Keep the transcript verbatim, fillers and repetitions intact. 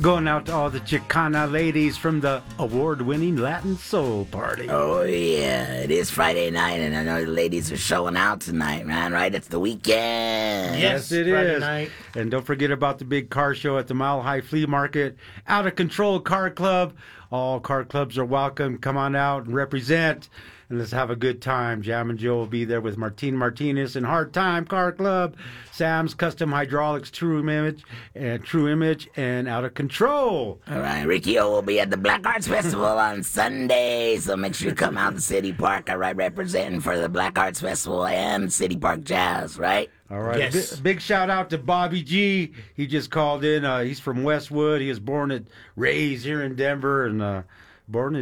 Going out to all the Chicana ladies from the award-winning Latin Soul Party. Oh, yeah. It is Friday night, and I know the ladies are showing out tonight, man, right? It's the weekend. Yes, it Friday is. night. And don't forget about the big car show at the Mile High Flea Market. Out of Control Car Club. All car clubs are welcome. Come on out and represent. And let's have a good time. Jam and Joe will be there with Martin Martinez and Hard Time Car Club, Sam's Custom Hydraulics, True Image, and True Image, and Out of Control. All right, Ricky O will be at the Black Arts Festival on Sunday, so make sure you come out to City Park. All right, representing for the Black Arts Festival and City Park Jazz, right? All right. Yes. Big, big shout out to Bobby G. He just called in. Uh, he's from Westwood. He was born and raised here in Denver and uh, born in